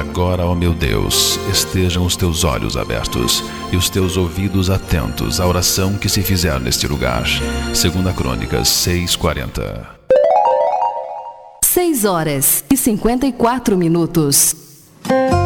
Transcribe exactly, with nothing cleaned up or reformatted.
agora, ó meu Deus, estejam os teus olhos abertos e os teus ouvidos atentos à oração que se fizer neste lugar. Segunda Crônicas seis, quarenta. seis horas e cinquenta e quatro minutos.